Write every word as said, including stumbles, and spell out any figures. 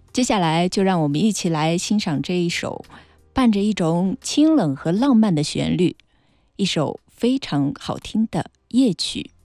接下来就让我们一起来欣赏这一首伴着一种清冷和浪漫的旋律，一首非常好听的夜曲。